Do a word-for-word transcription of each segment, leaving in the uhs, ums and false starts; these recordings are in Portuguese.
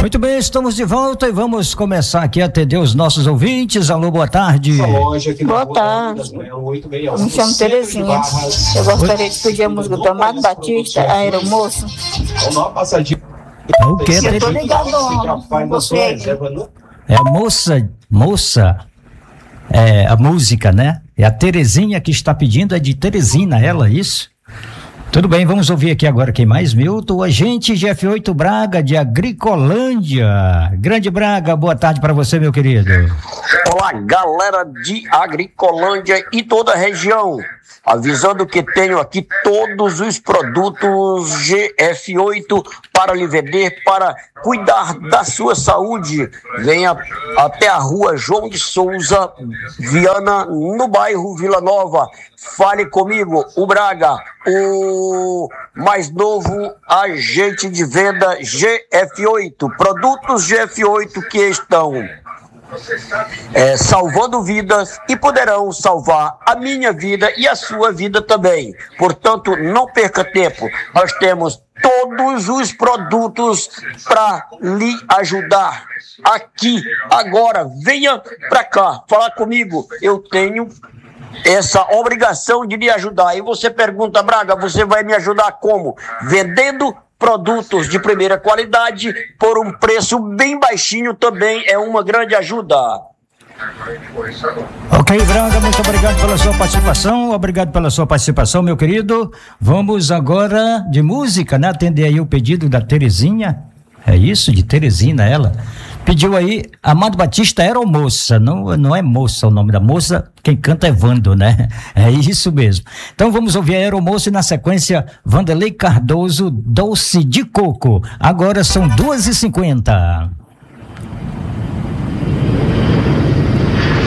Muito bem, estamos de volta e vamos começar aqui a atender os nossos ouvintes. Alô, boa tarde. Boa tarde. Me chamo Terezinha. Eu gostaria de pedir a música do Amado Batista, Aeromoço. O que, Eu tô ligado com você. É a moça, moça, é a música, né? É a Terezinha que está pedindo, é de Teresina, ela, isso? Tudo bem, vamos ouvir aqui agora quem mais, Milton, o agente G F oito Braga, de Agricolândia. Grande Braga, boa tarde para você, meu querido. Olá, galera de Agricolândia e toda a região. Avisando que tenho aqui todos os produtos G F oito para lhe vender, para cuidar da sua saúde. Venha até a rua João de Souza, Viana, no bairro Vila Nova. Fale comigo, o Braga, o mais novo agente de venda G F oito. Produtos G F oito que estão É, salvando vidas e poderão salvar a minha vida e a sua vida também. Portanto, não perca tempo. Nós temos todos os produtos para lhe ajudar. Aqui, agora, venha para cá, falar comigo. Eu tenho essa obrigação de lhe ajudar. E você pergunta, Braga, você vai me ajudar como? Vendendo produtos de primeira qualidade por um preço bem baixinho também é uma grande ajuda. Ok, Braga, muito obrigado pela sua participação, obrigado pela sua participação, meu querido. Vamos agora de música, né? Atender aí o pedido da Terezinha, é isso, de Teresina, ela pediu aí, Amado Batista Aeromoça, não, não é moça o nome da moça, quem canta é Vando, né? É isso mesmo. Então vamos ouvir a Aeromoça e na sequência Vanderlei Cardoso, Doce de Coco. Agora são duas e cinquenta.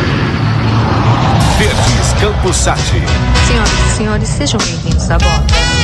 Verdes Campos Sati. Senhoras e senhores, sejam bem-vindos a bordo.